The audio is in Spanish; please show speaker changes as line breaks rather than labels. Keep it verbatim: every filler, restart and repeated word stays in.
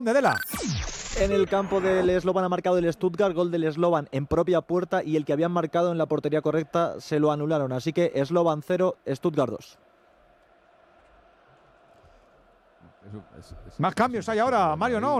Nedela.
En el campo del Slovan ha marcado el Stuttgart, gol del Slovan en propia puerta, y el que habían marcado en la portería correcta se lo anularon. Así que Slovan cero, Stuttgart dos.
Más cambios hay ahora, Mario, ¿no?